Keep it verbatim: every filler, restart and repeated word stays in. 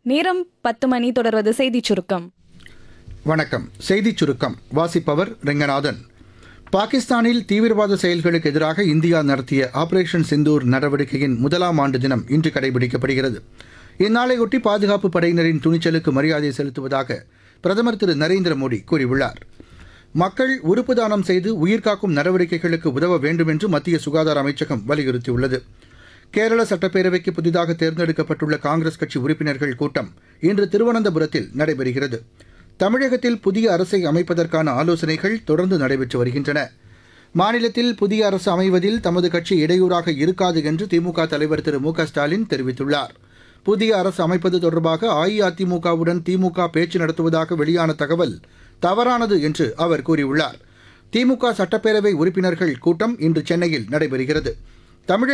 நேரம் பத்து மணி. தொடர்வது செய்திச் சுருக்கம். வணக்கம். செய்திச் சுருக்கம் வாசிப்பவர் ரெங்கநாதன். பாகிஸ்தானில் தீவிரவாத செயல்களுக்கு எதிராக இந்தியா நடத்திய ஆபரேஷன் சிந்தூர் நடவடிக்கையின் முதலாம் ஆண்டு தினம் இன்று கடைபிடிக்கப்படுகிறது. இந்நாளையொட்டி பாதுகாப்பு படையினரின் துணிச்சலுக்கு மரியாதை செலுத்துவதாக பிரதமர் திரு நரேந்திர மோடி கூறியுள்ளார். மக்கள் உறுப்பு தானம் செய்து உயிர்காக்கும் நடவடிக்கைகளுக்கு உதவ வேண்டும் என்று மத்திய சுகாதார அமைச்சகம் வலியுறுத்தியுள்ளது. கேரள சட்டப்பேரவைக்கு புதிதாக தேர்ந்தெடுக்கப்பட்டுள்ள காங்கிரஸ் கட்சி உறுப்பினர்கள் கூட்டம் இன்று திருவனந்தபுரத்தில் நடைபெறுகிறது. தமிழகத்தில் புதிய அரசை அமைப்பதற்கான ஆலோசனைகள் தொடர்ந்து நடைபெற்று வருகின்றன. மாநிலத்தில் புதிய அரசு அமைவதில் தமது கட்சி இடையூறாக இருக்காது என்று திமுக தலைவர் திரு மு க ஸ்டாலின் தெரிவித்துள்ளார். புதிய அரசு அமைப்பது தொடர்பாக அஇஅதிமுகவுடன் திமுக பேச்சு நடத்துவதாக வெளியான தகவல் தவறானது என்று அவர் கூறியுள்ளார். திமுக சட்டப்பேரவை உறுப்பினர்கள் கூட்டம் இன்று சென்னையில் நடைபெறுகிறது. தமிழக